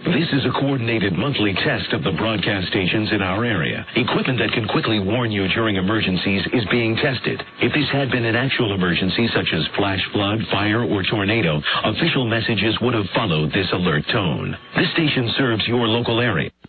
This is a coordinated monthly test of the broadcast stations in our area. Equipment that can quickly warn you during emergencies is being tested. If this had been an actual emergency such as flash flood, fire, or tornado, official messages would have followed this alert tone. This station serves your local area.